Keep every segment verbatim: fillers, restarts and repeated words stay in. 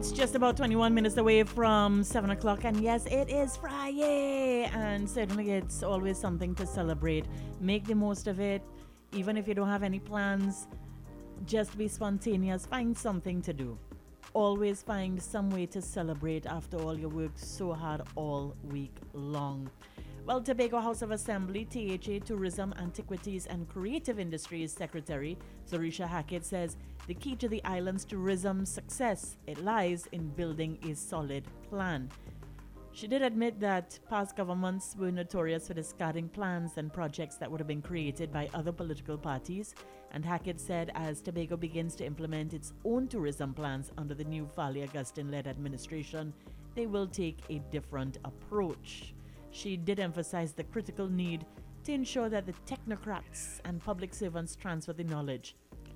It's just about twenty-one minutes away from seven o'clock, and yes, it is Friday, and certainly it's always something to celebrate. Make the most of it, even if you don't have any plans. Just be spontaneous, find something to do. Always find some way to celebrate after all your work so hard all week long. Well, Tobago House of Assembly, T H A Tourism, Antiquities and Creative Industries Secretary Zorisha Hackett says the key to the island's tourism success, it lies in building a solid plan. She did admit that past governments were notorious for discarding plans and projects that would have been created by other political parties, and Hackett said as Tobago begins to implement its own tourism plans under the new Fali Augustine-led administration, they will take a different approach. She did emphasize the critical need to ensure that the technocrats and public servants transfer the knowledge.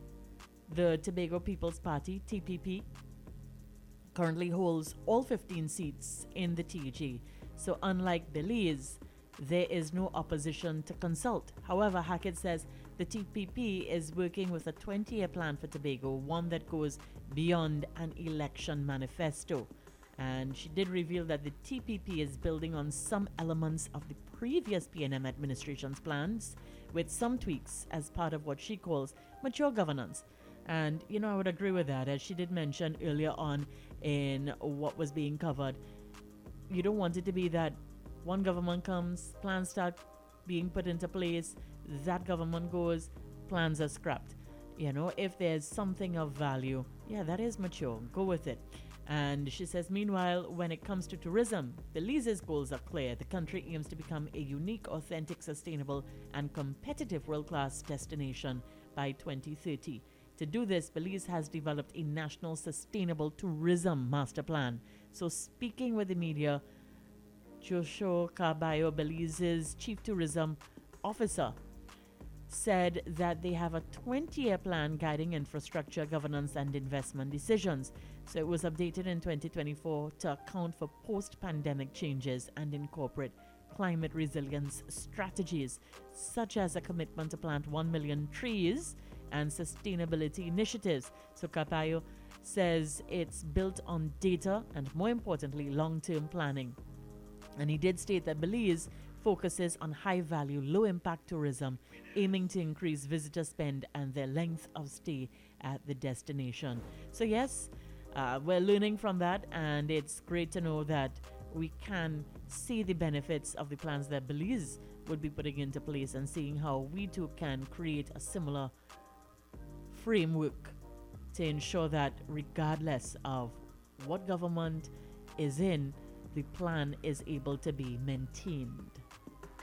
The Tobago People's Party, T P P, currently holds all fifteen seats in the T H A. So unlike Belize, there is no opposition to consult. However, Hackett says the T P P is working with a twenty-year plan for Tobago, one that goes beyond an election manifesto. And she did reveal that the T P P is building on some elements of the previous P N M administration's plans, with some tweaks as part of what she calls mature governance. And, you know, I would agree with that, as she did mention earlier on in what was being covered. You don't want it to be that one government comes, plans start being put into place, that government goes, plans are scrapped. You know, if there's something of value, yeah, that is mature, go with it. And she says, meanwhile, when it comes to tourism, Belize's goals are clear. The country aims to become a unique, authentic, sustainable, and competitive world-class destination by twenty thirty. To do this, Belize has developed a national sustainable tourism master plan. So speaking with the media, Joshua Carballo, Belize's chief tourism officer, said that they have a twenty-year plan guiding infrastructure, governance, and investment decisions. So it was updated in twenty twenty-four to account for post-pandemic changes and incorporate climate resilience strategies, such as a commitment to plant one million trees and sustainability initiatives. So Carballo says it's built on data and, more importantly, long-term planning. And he did state that Belize focuses on high-value, low-impact tourism, aiming to increase visitor spend and their length of stay at the destination. So yes, uh, we're learning from that, and it's great to know that we can see the benefits of the plans that Belize would be putting into place, and seeing how we too can create a similar framework to ensure that regardless of what government is in, the plan is able to be maintained.